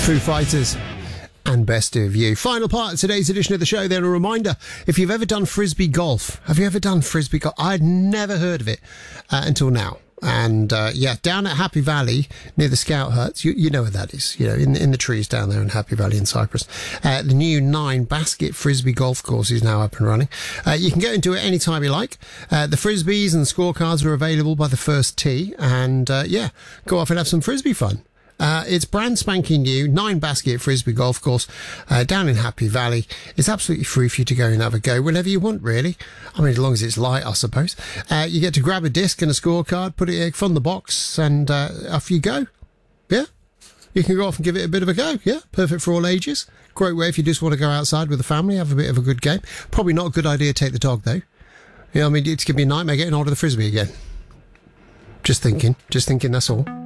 Foo Fighters and Best of You. Final part of today's edition of the show. Then a reminder, if you've ever done frisbee golf, have you ever done frisbee golf? I'd never heard of it until now. And down at Happy Valley near the Scout Huts, you know where that is, in the trees down there in Happy Valley in Cyprus. The new 9 basket frisbee golf course is now up and running. You can get into it anytime you like. The frisbees and scorecards are available by the first tee, and go off and have some frisbee fun. It's brand spanking new, 9 basket frisbee golf course down in Happy Valley. It's absolutely free for you to go and have a go whenever you want, really. I mean, as long as it's light, I suppose. You get to grab a disc and a scorecard, put it from the box, and off you go. Yeah, you can go off and give it a bit of a go. Yeah, perfect for all ages. Great way if you just want to go outside with the family, have a bit of a good game. Probably not a good idea to take the dog, though. I mean, it's going to be a nightmare getting hold of the frisbee again. Just thinking, that's all.